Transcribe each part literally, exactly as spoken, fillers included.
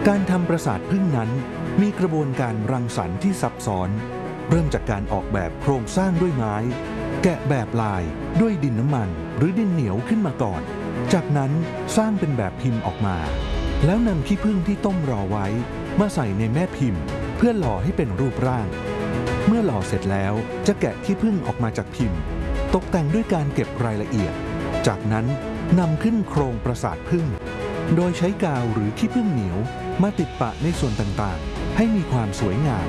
การทำปราสาทผึ้งนั้นมีกระบวนการรังสรรค์ที่ซับซ้อนเริ่มจากการออกแบบโครงสร้างด้วยไม้แกะแบบลายด้วยดินน้ำมันหรือดินเหนียวขึ้นมาก่อนจากนั้นสร้างเป็นแบบพิมพ์ออกมาแล้วนำขี้ผึ้งที่ต้มรอไว้มาใส่ในแม่พิมพ์เพื่อหล่อให้เป็นรูปร่างเมื่อหล่อเสร็จแล้วจะแกะขี้ผึ้งออกมาจากพิมพ์ตกแต่งด้วยการเก็บรายละเอียดจากนั้นนำขึ้นโครงปราสาทผึ้งโดยใช้กาวหรือขี้ผึ้งเหนียวมาติดปะในส่วนต่างๆให้มีความสวยงาม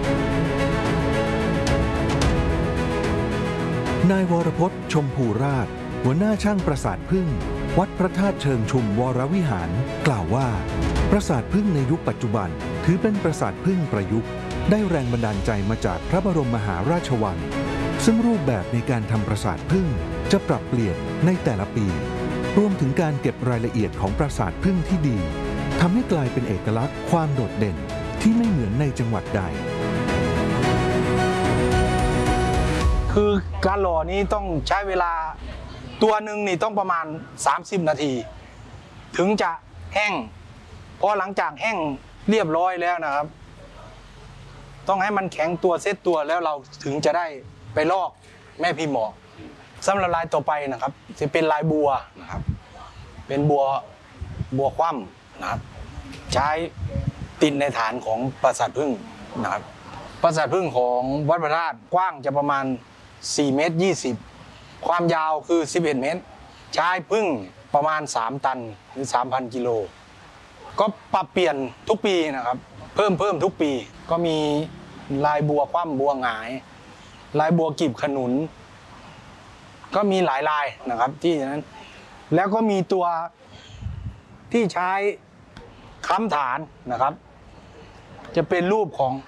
นายวรพจน์ชมพูราชหัวหน้าช่างปราสาทผึ้งวัดพระธาตุเชิงชุมวรวิหารกล่าวว่าปราสาทผึ้งในยุคปัจจุบันถือเป็นปราสาทผึ้งประยุกต์ได้แรงบันดาลใจมาจากพระบรมมหาราชวังซึ่งรูปแบบในการทำปราสาทผึ้งจะปรับเปลี่ยนในแต่ละปีรวมถึงการเก็บรายละเอียดของปราสาทผึ้งที่ดีทำให้กลายเป็นเอกลักษณ์ความโดดเด่นที่ไม่เหมือนในจังหวัดใดคือการหล่อนี้ต้องใช้เวลาตัวหนึ่งนี่ต้องประมาณสามสิบนาทีถึงจะแห้งพอหลังจากแห้งเรียบร้อยแล้วนะครับต้องให้มันแข็งตัวเซตตัวแล้วเราถึงจะได้ไปลอกแม่พิมพ์ออกสำหรับลายต่อไปนะครับจะเป็นลายบัวนะครับเป็นบัวบัวคว่ำนะครับใช้ติดในฐานของปราสาทผึ้งนะครับปราสาทผึ้งของวัดพระธาตุกว้างจะประมาณสี่เมตรยี่สิบความยาวคือสิบเอ็ดเมตรใช้ผึ้งประมาณสามตันหรือ สามพัน กิโลก็ปรับเปลี่ยนทุกปีนะครับเพิ่มเพิ่มทุกปีก็มีลายบัวคว่ำบัวหงายลายบัวกีบขนุนก็มีหลายลายนะครับที่นั้นแล้วก็มีตัวที่ใช้ค้ำฐานนะครับจะเป็นรูปของ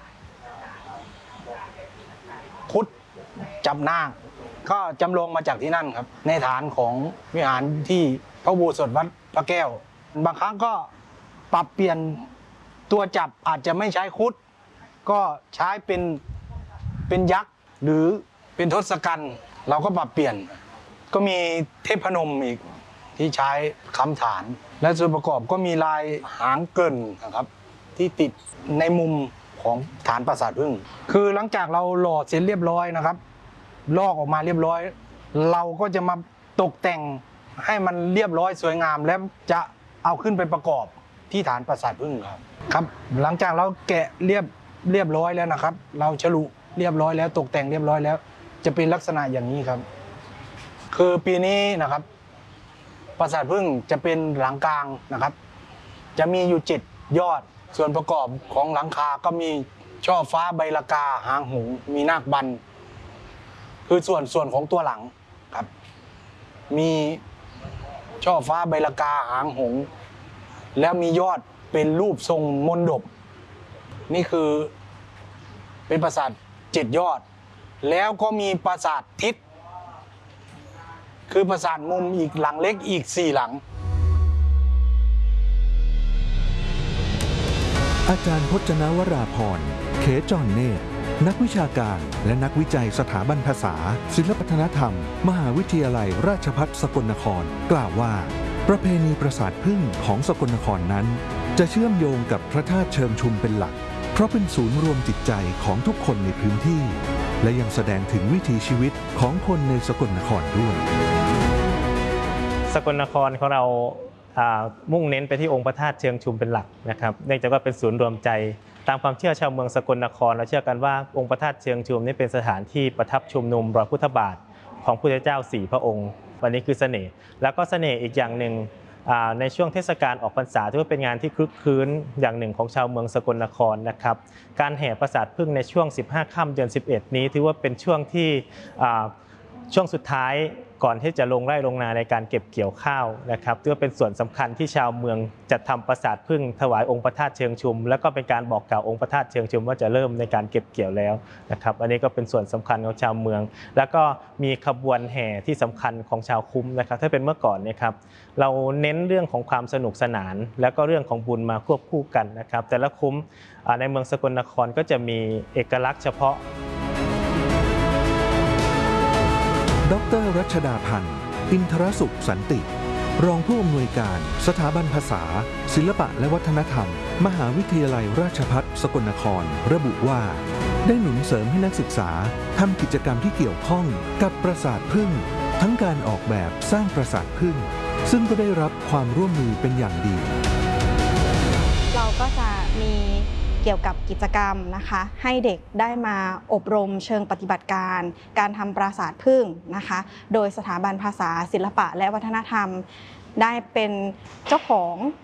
พุทธจับนางก็จำลองมาจากที่นั่นครับในฐานของวิหารที่พระอุโบสถวัดพระแก้วบางครั้งก็ปรับเปลี่ยนตัวจับอาจจะไม่ใช้คุดก็ใช้เป็นเป็นยักษ์หรือเป็นทศกัณฐ์เราก็ปรับเปลี่ยนก็มีเทพนมอีกที่ใช้ค้ำฐานและส่วนประกอบก็มีลายหางเกินนะครับที่ติดในมุมของฐานปราสาทผึ้งคือหลังจากเราหล่อเสร็จเรียบร้อยนะครับลอกออกมาเรียบร้อยเราก็จะมาตกแต่งให้มันเรียบร้อยสวยงามแล้วจะเอาขึ้นไปประกอบที่ฐานปราสาทผึ้งครับครับหลังจากเราแกะเรียบเรียบร้อยแล้วนะครับเราฉลุเรียบร้อยแล้วตกแต่งเรียบร้อยแล้วจะเป็นลักษณะอย่างนี้ครับคือปีนี้นะครับปราสาทผึ้งจะเป็นหลังกลางนะครับจะมีอยู่เจ็ดยอดส่วนประกอบของหลังคาก็มีช่อฟ้าใบละกาหางหงส์มีนาคบันคือส่วนส่วนของตัวหลังครับมีช่อฟ้าใบละกาหางหงส์แล้วมียอดเป็นรูปทรงมนดบนี่คือเป็นปราสาทเจ็ดยอดแล้วก็มีปราสาททิศคือปราสาทมุมอีกหลังเล็กอีกสี่หลังอาจารย์พจนวราพรเขจรเนตรนักวิชาการและนักวิจัยสถาบันภาษาศิลปวัฒนธรรมมหาวิทยาลัยราชภัฏสกลนครกล่าวว่าประเพณีปราสาทผึ้งของสกลนครนั้นจะเชื่อมโยงกับพระธาตุเชิงชุมเป็นหลักเพราะเป็นศูนย์รวมจิตใจของทุกคนในพื้นที่และยังแสดงถึงวิถีชีวิตของคนในสกลนครด้วยสกลนครของเรามุ่งเน้นไปที่องค์พระธาตุเชิงชุมเป็นหลักนะครับเนื่องจากว่าเป็นศูนย์รวมใจตามความเชื่อชาวเมืองสกลนครเราเชื่อกันว่าองค์พระธาตุเชิงชุมนี้เป็นสถานที่ประทับชุมนุมรอยพุทธบาทของพระพุทธเจ้าสี่พระองค์วันนี้คือเสน่ห์แล้วก็เสน่ห์อีกอย่างหนึ่งในช่วงเทศกาลออกพรรษาถือว่าเป็นงานที่คลึกคลื้นอย่างหนึ่งของชาวเมืองสกลนครนะครับการแห่ปราสาทผึ้งในช่วงสิบห้าค่ำเดือนสิบเอ็ดนี้ถือว่าเป็นช่วงที่ช่วงสุดท้ายก่อนที่จะลงไร่ลงนาในการเก็บเกี่ยวข้าวนะครับถือว่าเป็นส่วนสำคัญที่ชาวเมืองจัดทำปราสาทผึ้งถวายองค์พระธาตุเชิงชุมแล้วก็เป็นการบอกกล่าวองค์พระธาตุเชิงชุมว่าจะเริ่มในการเก็บเกี่ยวแล้วนะครับอันนี้ก็เป็นส่วนสำคัญของชาวเมืองแล้วก็มีขบวนแห่ที่สำคัญของชาวคุ้มนะครับถ้าเป็นเมื่อก่อนนะครับเราเน้นเรื่องของความสนุกสนานแล้วก็เรื่องของบุญมาควบคู่กันนะครับแต่ละคุ้มในเมืองสกลนครก็จะมีเอกลักษณ์เฉพาะดร.รัชดาพันธ์อินทรสุขสันติรองผู้อำนวยการสถาบันภาษา ศิลปะและวัฒนธรรม มหาวิทยาลัยราชภัฏสกลนครระบุว่าได้หนุนเสริมให้นักศึกษาทำกิจกรรมที่เกี่ยวข้องกับปราสาทผึ้งทั้งการออกแบบสร้างปราสาทผึ้งซึ่งก็ได้รับความร่วมมือเป็นอย่างดีเราก็จะมีเกี่ยวกับกิจกรรมนะคะให้เด็กได้มาอบรมเชิงปฏิบัติการ การทำปราสาทผึ้งนะคะโดยสถาบันภาษาศิลปะและวัฒนธรรมได้เป็นเจ้าของ